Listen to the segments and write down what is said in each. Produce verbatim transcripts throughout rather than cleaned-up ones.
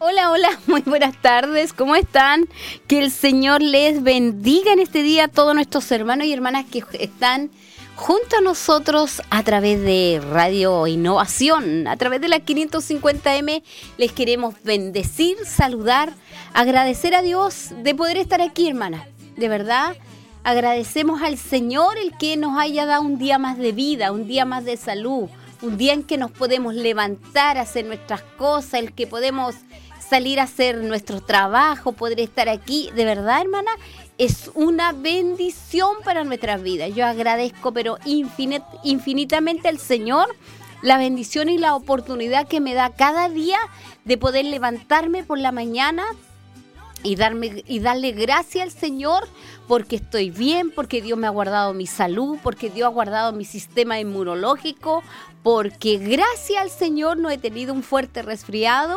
Hola, hola, muy buenas tardes, ¿cómo están? Que el Señor les bendiga en este día a todos nuestros hermanos y hermanas que están junto a nosotros a través de Radio Innovación, a través de la quinientos cincuenta eme. Les queremos bendecir, saludar, agradecer a Dios de poder estar aquí, hermana. De verdad, agradecemos al Señor el que nos haya dado un día más de vida, un día más de salud, un día en que nos podemos levantar, hacer nuestras cosas, el que podemos salir a hacer nuestro trabajo, poder estar aquí. De verdad, hermana, es una bendición para nuestras vidas. Yo agradezco, pero infinit, infinitamente al Señor, la bendición y la oportunidad que me da cada día de poder levantarme por la mañana y darme y darle gracias al Señor porque estoy bien, porque Dios me ha guardado mi salud, porque Dios ha guardado mi sistema inmunológico, porque gracias al Señor no he tenido un fuerte resfriado,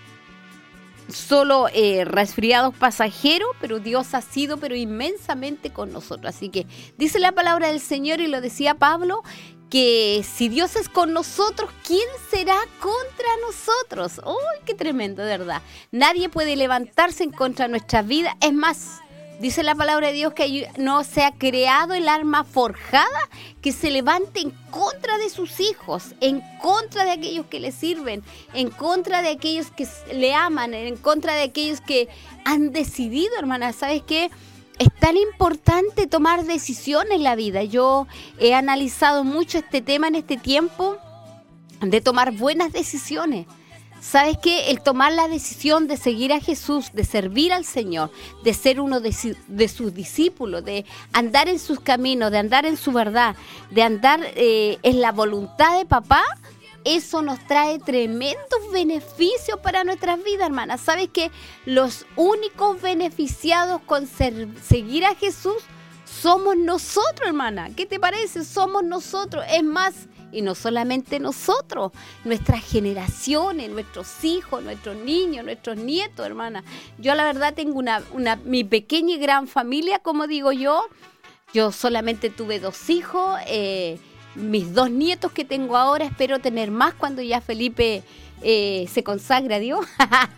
solo eh, resfriados pasajeros, pero Dios ha sido pero inmensamente con nosotros. Así que dice la palabra del Señor, y lo decía Pablo, que si Dios es con nosotros, ¿quién será contra nosotros? ¡Uy, qué tremendo, de verdad! Nadie puede levantarse en contra de nuestra vida. Es más, dice la palabra de Dios que no se ha creado el arma forjada que se levante en contra de sus hijos, en contra de aquellos que le sirven, en contra de aquellos que le aman, en contra de aquellos que han decidido, hermana. ¿Sabes qué? Es tan importante tomar decisiones en la vida. Yo he analizado mucho este tema en este tiempo de tomar buenas decisiones. ¿Sabes qué? El tomar la decisión de seguir a Jesús, de servir al Señor, de ser uno de, su, de sus discípulos, de andar en sus caminos, de andar en su verdad, de andar eh, en la voluntad de papá, eso nos trae tremendos beneficios para nuestras vidas, hermanas. ¿Sabes qué? Los únicos beneficiados con ser, seguir a Jesús somos nosotros, hermana. ¿Qué te parece? Somos nosotros. Es más, y no solamente nosotros, nuestras generaciones, nuestros hijos, nuestros niños, nuestros nietos, hermana. Yo la verdad tengo una, una mi pequeña y gran familia, como digo yo. Yo solamente tuve dos hijos, eh, mis dos nietos que tengo ahora, espero tener más cuando ya Felipe eh, se consagre a Dios.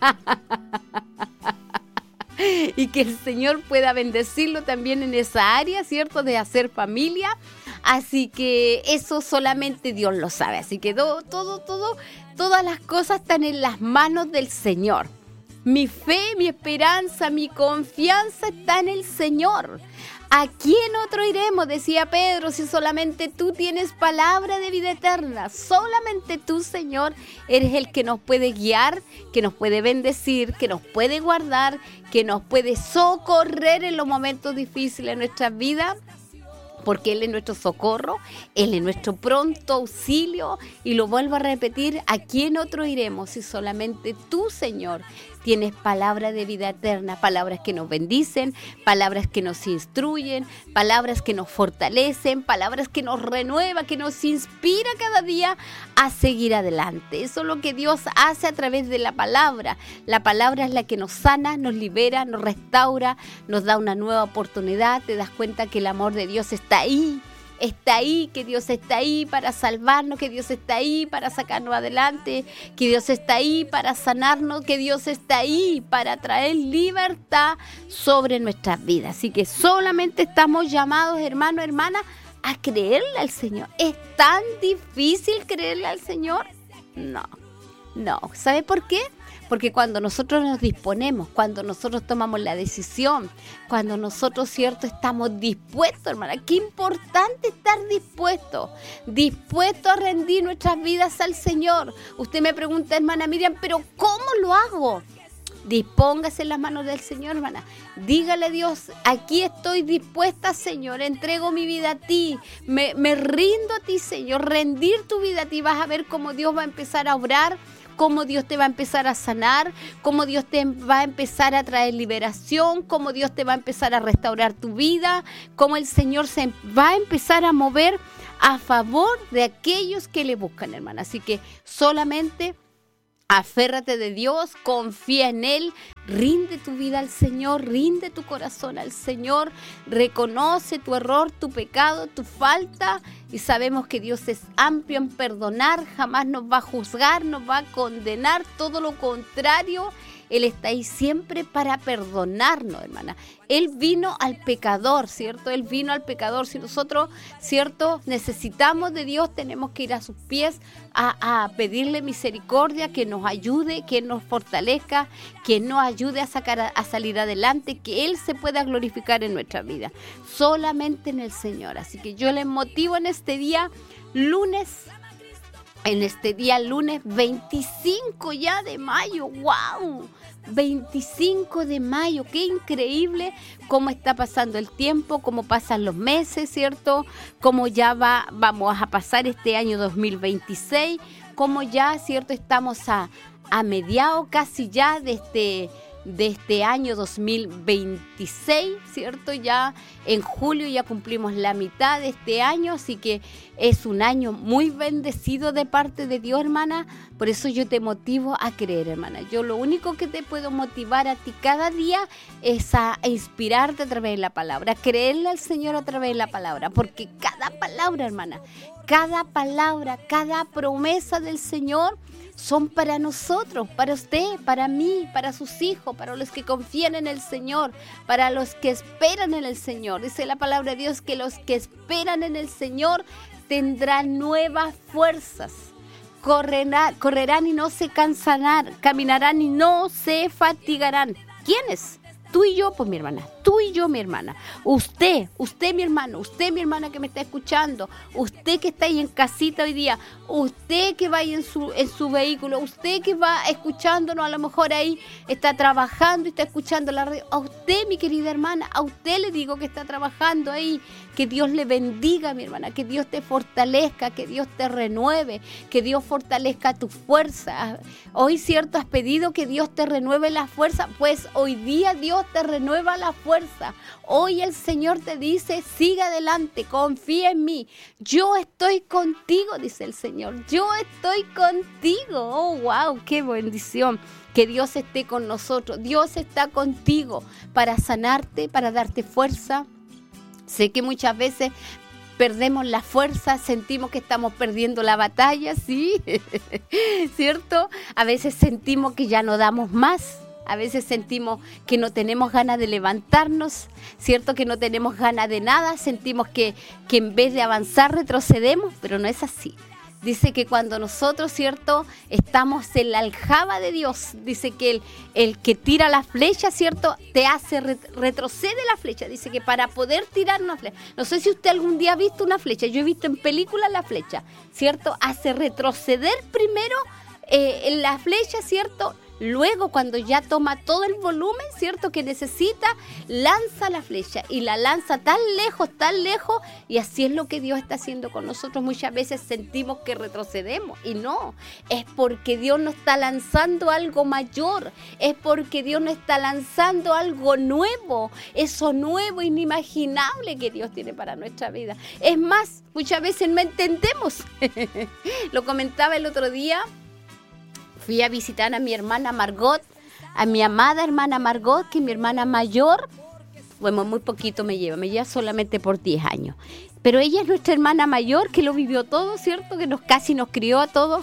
Y que el Señor pueda bendecirlo también en esa área, ¿cierto? De hacer familia. Así que eso solamente Dios lo sabe. Así que todo, todo, todo, todas las cosas están en las manos del Señor. Mi fe, mi esperanza, mi confianza está en el Señor. ¿A quién otro iremos? Decía Pedro, si solamente tú tienes palabra de vida eterna. Solamente tú, Señor, eres el que nos puede guiar, que nos puede bendecir, que nos puede guardar, que nos puede socorrer en los momentos difíciles de nuestras vidas. Porque Él es nuestro socorro, Él es nuestro pronto auxilio. Y lo vuelvo a repetir, ¿a quién otro iremos si solamente tú, Señor, tienes palabras de vida eterna? Palabras que nos bendicen, palabras que nos instruyen, palabras que nos fortalecen, palabras que nos renuevan, que nos inspira cada día a seguir adelante. Eso es lo que Dios hace a través de la palabra. La palabra es la que nos sana, nos libera, nos restaura, nos da una nueva oportunidad. Te das cuenta que el amor de Dios está ahí, está ahí, que Dios está ahí para salvarnos, que Dios está ahí para sacarnos adelante, que Dios está ahí para sanarnos, que Dios está ahí para traer libertad sobre nuestras vidas. Así que solamente estamos llamados, hermano, hermana, a creerle al Señor. ¿Es tan difícil creerle al Señor? No, no. ¿Sabe por qué? Porque cuando nosotros nos disponemos, cuando nosotros tomamos la decisión, cuando nosotros, cierto, estamos dispuestos, hermana, qué importante estar dispuestos, dispuestos a rendir nuestras vidas al Señor. Usted me pregunta, hermana Miriam, ¿pero cómo lo hago? Dispóngase en las manos del Señor, hermana. Dígale a Dios, aquí estoy dispuesta, Señor, entrego mi vida a ti, me, me rindo a ti, Señor, rendir tu vida a ti. Vas a ver cómo Dios va a empezar a obrar, cómo Dios te va a empezar a sanar, cómo Dios te va a empezar a traer liberación, cómo Dios te va a empezar a restaurar tu vida, cómo el Señor se va a empezar a mover a favor de aquellos que le buscan, hermana. Así que solamente Aférrate de Dios, confía en Él, rinde tu vida al Señor, rinde tu corazón al Señor, reconoce tu error, tu pecado, tu falta, y sabemos que Dios es amplio en perdonar, jamás nos va a juzgar, nos va a condenar, todo lo contrario. Él está ahí siempre para perdonarnos, hermana. Él vino al pecador, ¿cierto? Él vino al pecador. Si nosotros, ¿cierto?, necesitamos de Dios, tenemos que ir a sus pies a, a pedirle misericordia, que nos ayude, que nos fortalezca, que nos ayude a, sacar a, a salir adelante, que Él se pueda glorificar en nuestra vida. Solamente en el Señor. Así que yo les motivo en este día, lunes, en este día lunes veinticinco ya de mayo, ¡wow! veinticinco de mayo, qué increíble cómo está pasando el tiempo, cómo pasan los meses, ¿cierto? Cómo ya va, vamos a pasar este año dos mil veintiséis, cómo ya, ¿cierto? Estamos a, a mediados casi ya de este... de este año dos mil veintiséis, ¿cierto? Ya en julio ya cumplimos la mitad de este año, así que es un año muy bendecido de parte de Dios, hermana. Por eso yo te motivo a creer, hermana. Yo lo único que te puedo motivar a ti cada día es a inspirarte a través de la palabra, a creerle al Señor a través de la palabra, porque cada palabra, hermana, cada palabra, cada promesa del Señor son para nosotros, para usted, para mí, para sus hijos, para los que confían en el Señor, para los que esperan en el Señor. Dice la palabra de Dios que los que esperan en el Señor tendrán nuevas fuerzas. Correrán, correrán y no se cansarán, caminarán y no se fatigarán. ¿Quiénes? Tú y yo, pues mi hermana, tú y yo, mi hermana, usted, usted mi hermano, usted mi hermana que me está escuchando, usted que está ahí en casita hoy día, usted que va ahí en su, en su vehículo, usted que va escuchándonos, a lo mejor ahí está trabajando y está escuchando la radio, a usted mi querida hermana, a usted le digo que está trabajando ahí, que Dios le bendiga mi hermana, que Dios te fortalezca, que Dios te renueve, que Dios fortalezca tu fuerza. Hoy cierto has pedido que Dios te renueve la fuerza, pues hoy día Dios te renueva la fuerza. Hoy el Señor te dice, sigue adelante, confía en mí. Yo estoy contigo, dice el Señor. Yo estoy contigo. Oh, wow, qué bendición. Que Dios esté con nosotros. Dios está contigo para sanarte, para darte fuerza. Sé que muchas veces perdemos la fuerza, sentimos que estamos perdiendo la batalla, ¿sí? ¿Cierto? A veces sentimos que ya no damos más. A veces sentimos que no tenemos ganas de levantarnos, ¿cierto? Que no tenemos ganas de nada, sentimos que, que en vez de avanzar retrocedemos, pero no es así. Dice que cuando nosotros, ¿cierto?, estamos en la aljaba de Dios, dice que el, el que tira la flecha, ¿cierto?, te hace re- retrocede la flecha. Dice que para poder tirar una flecha, no sé si usted algún día ha visto una flecha, yo he visto en películas la flecha, ¿cierto?, hace retroceder primero eh, la flecha, ¿cierto?, luego, cuando ya toma todo el volumen, ¿cierto?, que necesita, lanza la flecha y la lanza tan lejos, tan lejos, y así es lo que Dios está haciendo con nosotros. Muchas veces sentimos que retrocedemos y no, es porque Dios nos está lanzando algo mayor, es porque Dios nos está lanzando algo nuevo, eso nuevo, inimaginable que Dios tiene para nuestra vida. Es más, muchas veces no entendemos. Lo comentaba el otro día. Fui a visitar a mi hermana Margot, a mi amada hermana Margot, que es mi hermana mayor. Bueno, muy poquito me lleva, me lleva solamente por diez años. Pero ella es nuestra hermana mayor, que lo vivió todo, ¿cierto? Que nos casi nos crió a todos.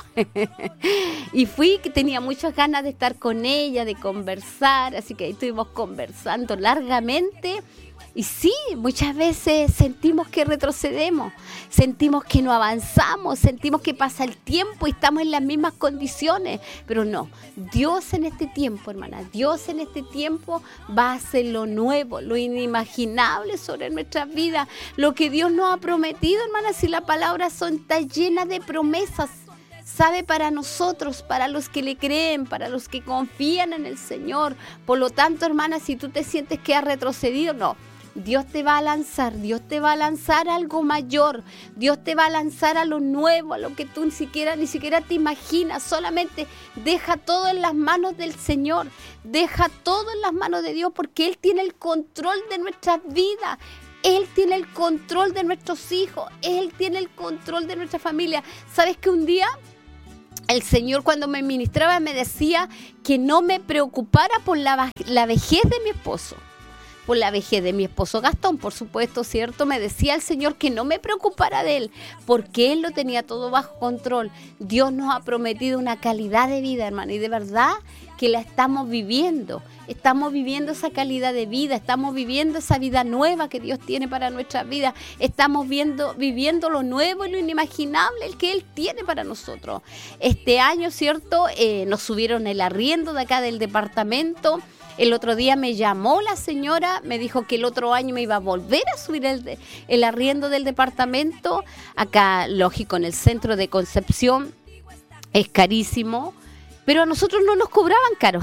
Y fui, que tenía muchas ganas de estar con ella, de conversar. Así que ahí estuvimos conversando largamente. Y sí, muchas veces sentimos que retrocedemos, sentimos que no avanzamos, sentimos que pasa el tiempo y estamos en las mismas condiciones. Pero no, Dios en este tiempo, hermana, Dios en este tiempo va a hacer lo nuevo, lo inimaginable sobre nuestras vidas. Lo que Dios nos ha prometido, hermana, si la palabra son, está llena de promesas. Sabe, para nosotros, para los que le creen, para los que confían en el Señor. Por lo tanto, hermana, si tú te sientes que has retrocedido, no. Dios te va a lanzar, Dios te va a lanzar a algo mayor, Dios te va a lanzar a lo nuevo, a lo que tú ni siquiera, ni siquiera te imaginas. Solamente deja todo en las manos del Señor, deja todo en las manos de Dios, porque Él tiene el control de nuestras vidas. Él tiene el control de nuestros hijos, Él tiene el control de nuestra familia. ¿Sabes que un día el Señor cuando me ministraba me decía que no me preocupara por la, la vejez de mi esposo. Por la vejez de mi esposo Gastón, por supuesto, ¿cierto? Me decía el Señor que no me preocupara de él, porque Él lo tenía todo bajo control. Dios nos ha prometido una calidad de vida, hermano, y de verdad que la estamos viviendo. Estamos viviendo esa calidad de vida, estamos viviendo esa vida nueva que Dios tiene para nuestra vida. Estamos viendo, viviendo lo nuevo y lo inimaginable el que Él tiene para nosotros. Este año, ¿cierto? Eh, nos subieron el arriendo de acá del departamento. El otro día me llamó la señora, me dijo que el otro año me iba a volver a subir el, el arriendo del departamento. Acá, lógico, en el centro de Concepción es carísimo, pero a nosotros no nos cobraban caro.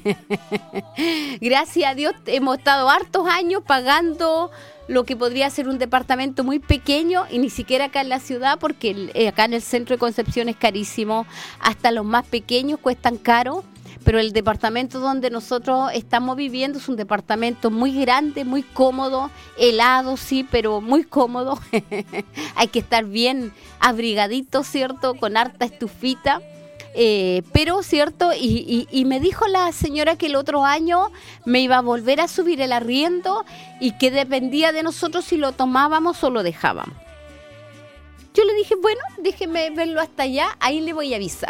Gracias a Dios hemos estado hartos años pagando lo que podría ser un departamento muy pequeño y ni siquiera acá en la ciudad, porque acá en el centro de Concepción es carísimo. Hasta los más pequeños cuestan caro. Pero el departamento donde nosotros estamos viviendo es un departamento muy grande, muy cómodo, helado, sí, pero muy cómodo. Hay que estar bien abrigadito, ¿cierto? Con harta estufita. Eh, pero, ¿cierto? Y, y, y me dijo la señora que el otro año me iba a volver a subir el arriendo y que dependía de nosotros si lo tomábamos o lo dejábamos. Yo le dije, bueno, déjeme verlo hasta allá, ahí le voy a avisar.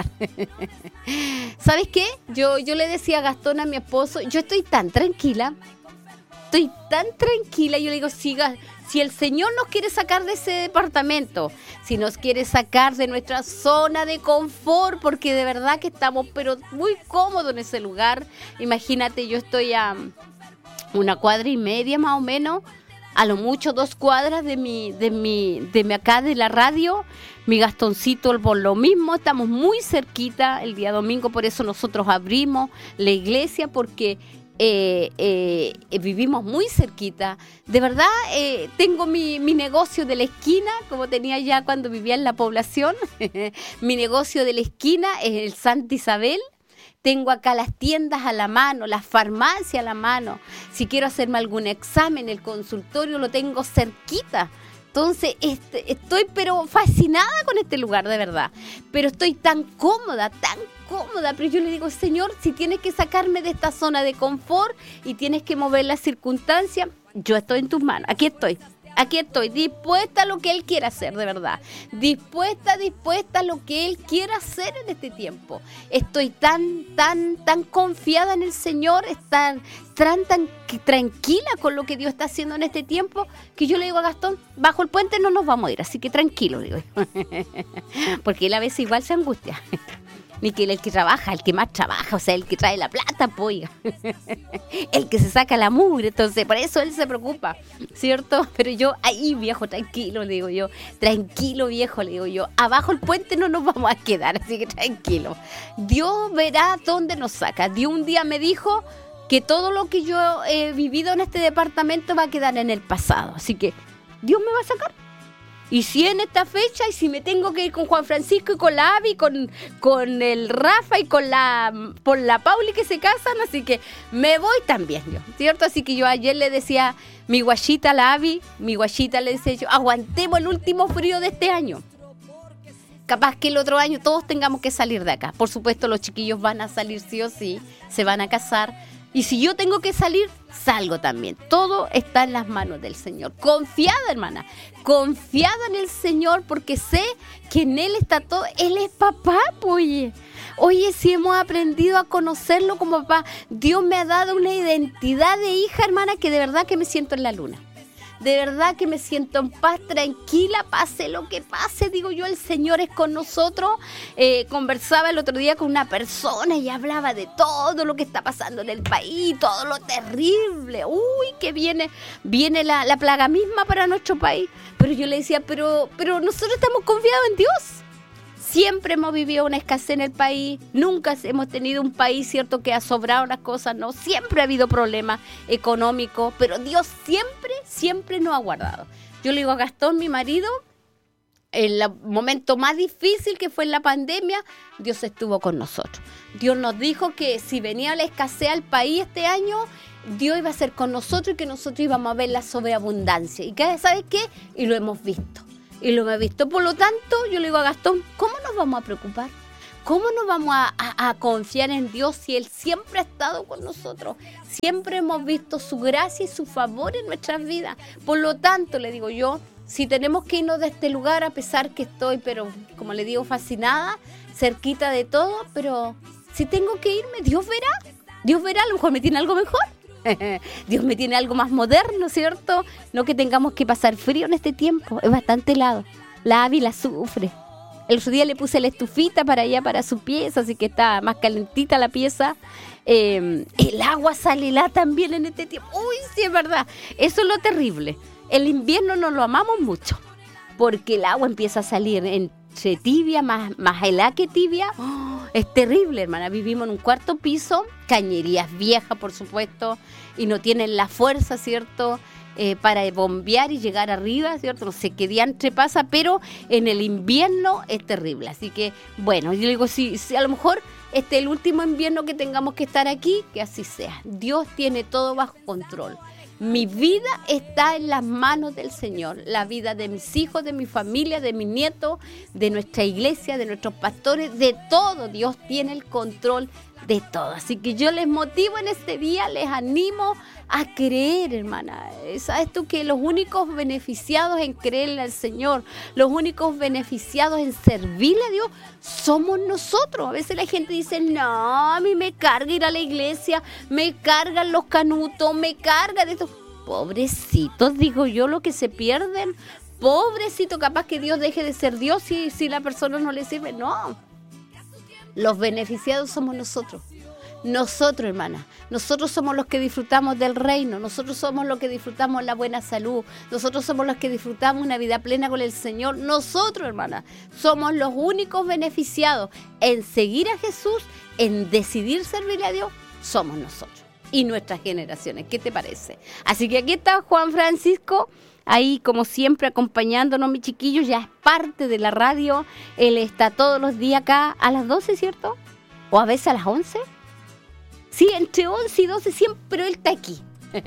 ¿Sabes qué? Yo, yo le decía a Gastón, a mi esposo, yo estoy tan tranquila, estoy tan tranquila. Yo le digo, si, si el Señor nos quiere sacar de ese departamento, si nos quiere sacar de nuestra zona de confort, porque de verdad que estamos pero muy cómodos en ese lugar. Imagínate, yo estoy a una cuadra y media más o menos, a lo mucho dos cuadras de mi, de mi, de mi acá de la radio. Mi Gastoncito por lo mismo, estamos muy cerquita el día domingo, por eso nosotros abrimos la iglesia, porque eh, eh, vivimos muy cerquita. De verdad, eh, tengo mi, mi negocio de la esquina, como tenía ya cuando vivía en la población. Mi negocio de la esquina es el Santa Isabel. Tengo acá las tiendas a la mano, las farmacias a la mano. Si quiero hacerme algún examen, el consultorio lo tengo cerquita. Entonces, este, estoy pero fascinada con este lugar, de verdad. Pero estoy tan cómoda, tan cómoda. Pero yo le digo, Señor, si tienes que sacarme de esta zona de confort y tienes que mover las circunstancias, yo estoy en tus manos. Aquí estoy. Aquí estoy, dispuesta a lo que Él quiera hacer, de verdad. Dispuesta, dispuesta a lo que Él quiera hacer en este tiempo. Estoy tan, tan, tan confiada en el Señor, estar tan, tan tranquila con lo que Dios está haciendo en este tiempo, que yo le digo a Gastón, bajo el puente no nos vamos a ir, así que tranquilo, digo. Porque él a veces igual se angustia. Ni que el que trabaja, el que más trabaja, o sea, el que trae la plata, pues, el que se saca la mugre, entonces por eso él se preocupa, ¿cierto? Pero yo, ahí viejo, tranquilo, le digo yo, tranquilo viejo, le digo yo, abajo el puente no nos vamos a quedar, así que tranquilo. Dios verá dónde nos saca. Dios un día me dijo que todo lo que yo he vivido en este departamento va a quedar en el pasado, así que Dios me va a sacar. Y si en esta fecha, y si me tengo que ir con Juan Francisco y con la Abby, con, con el Rafa y con la, por la Pauli que se casan, así que me voy también yo, ¿cierto? Así que yo ayer le decía mi guachita a la Abby, mi guachita le decía yo, aguantemos el último frío de este año. Capaz que el otro año todos tengamos que salir de acá. Por supuesto, los chiquillos van a salir sí o sí, se van a casar. Y si yo tengo que salir, salgo también. Todo está en las manos del Señor. Confiada, hermana. Confiada en el Señor, porque sé que en Él está todo. Él es papá, pues. Oye, si hemos aprendido a conocerlo como papá. Dios me ha dado una identidad de hija, hermana, que de verdad que me siento en la luna. De verdad que me siento en paz, tranquila, pase lo que pase, digo yo, el Señor es con nosotros. Eh, conversaba el otro día con una persona y hablaba de todo lo que está pasando en el país, todo lo terrible, uy, que viene, viene la, la plaga misma para nuestro país. Pero yo le decía, pero, pero nosotros estamos confiados en Dios. Siempre hemos vivido una escasez en el país, nunca hemos tenido un país, cierto, que ha sobrado las cosas, no, siempre ha habido problemas económicos, pero Dios siempre, siempre nos ha guardado. Yo le digo a Gastón, mi marido, en el momento más difícil que fue en la pandemia, Dios estuvo con nosotros. Dios nos dijo que si venía la escasez al país este año, Dios iba a ser con nosotros y que nosotros íbamos a ver la sobreabundancia. ¿Y qué, sabes qué? Y lo hemos visto. Y lo hemos visto, por lo tanto, yo le digo a Gastón, ¿cómo nos vamos a preocupar? ¿Cómo no vamos a, a, a confiar en Dios si Él siempre ha estado con nosotros? Siempre hemos visto su gracia y su favor en nuestras vidas. Por lo tanto, le digo yo, si tenemos que irnos de este lugar, a pesar que estoy, pero como le digo, fascinada, cerquita de todo, pero si tengo que irme, Dios verá. Dios verá, a lo mejor me tiene algo mejor. Dios me tiene algo más moderno, ¿cierto? No que tengamos que pasar frío en este tiempo. Es bastante helado. La Ávila sufre. El otro día le puse la estufita para allá, para su pieza, así que está más calentita la pieza. Eh, el agua sale helada también en este tiempo. Uy, sí, es verdad. Eso es lo terrible. El invierno no lo amamos mucho, porque el agua empieza a salir entre tibia, más, más helada que tibia. Oh, es terrible, hermana. Vivimos en un cuarto piso, cañerías viejas, por supuesto, y no tienen la fuerza, ¿cierto?, Eh, para bombear y llegar arriba, ¿cierto? No sé qué diantre pasa, pero en el invierno es terrible. Así que, bueno, yo digo, si, si a lo mejor este es el último invierno que tengamos que estar aquí, que así sea. Dios tiene todo bajo control. Mi vida está en las manos del Señor. La vida de mis hijos, de mi familia, de mis nietos, de nuestra iglesia, de nuestros pastores, de todo. Dios tiene el control de todo. Así que yo les motivo en este día, les animo a creer, hermana. ¿Sabes tú que los únicos beneficiados en creerle al Señor, los únicos beneficiados en servirle a Dios, somos nosotros? A veces la gente dice, no, a mí me carga ir a la iglesia, me cargan los canutos, me carga de esto. Pobrecitos, digo yo, lo que se pierden. Pobrecito, capaz que Dios deje de ser Dios si, si la persona no le sirve. No, los beneficiados somos nosotros. Nosotros, hermana, nosotros somos los que disfrutamos del reino, nosotros somos los que disfrutamos la buena salud, nosotros somos los que disfrutamos una vida plena con el Señor. Nosotros, hermana, somos los únicos beneficiados en seguir a Jesús, en decidir servirle a Dios, somos nosotros y nuestras generaciones. ¿Qué te parece? Así que aquí está Juan Francisco, ahí como siempre acompañándonos, mi chiquillo, ya es parte de la radio. Él está todos los días acá a las doce, ¿cierto? O a veces a las once. Sí, entre once y doce siempre, pero él está aquí.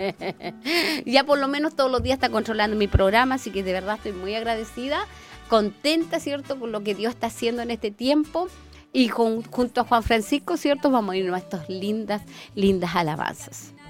Ya por lo menos todos los días está controlando mi programa, así que de verdad estoy muy agradecida, contenta, ¿cierto?, por lo que Dios está haciendo en este tiempo. Y con, junto a Juan Francisco, ¿cierto?, vamos a irnos a estas lindas, lindas alabanzas.